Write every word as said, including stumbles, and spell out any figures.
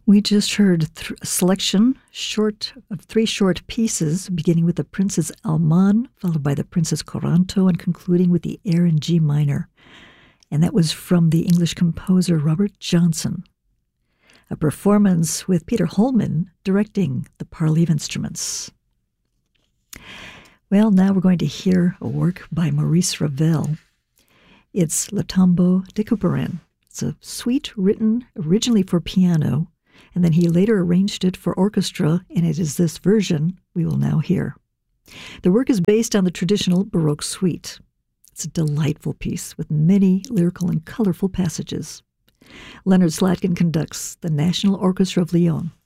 We just heard th- a selection short of three short pieces, beginning with the Prince's Alman, followed by the Prince's Coranto, and concluding with the air in G minor. And that was from the English composer Robert Johnson. A performance with Peter Holman directing the Parley instruments. Well, now we're going to hear a work by Maurice Ravel. It's Le Tombeau de Couperin. It's a suite written originally for piano, and then he later arranged it for orchestra, and it is this version we will now hear. The work is based on the traditional Baroque suite. It's a delightful piece with many lyrical and colorful passages. Leonard Slatkin conducts the National Orchestra of Lyon.